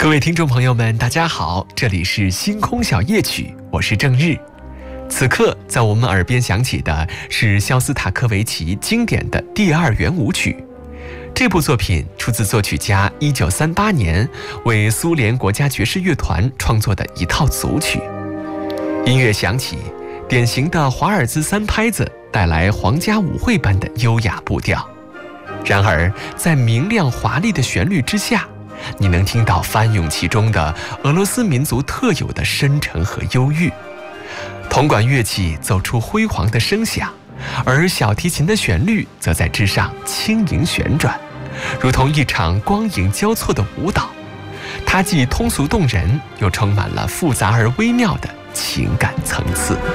各位听众朋友们，大家好，这里是星空小夜曲，我是郑日。此刻在我们耳边响起的是肖斯塔科维奇经典的第二圆舞曲。这部作品出自作曲家1938年为苏联国家爵士乐团创作的一套组曲。音乐响起，典型的华尔兹三拍子带来皇家舞会般的优雅步调。然而在明亮华丽的旋律之下，你能听到翻涌其中的俄罗斯民族特有的深沉和忧郁。铜管乐器奏出辉煌的声响，而小提琴的旋律则在之上轻盈旋转，如同一场光影交错的舞蹈。它既通俗动人，又充满了复杂而微妙的情感层次。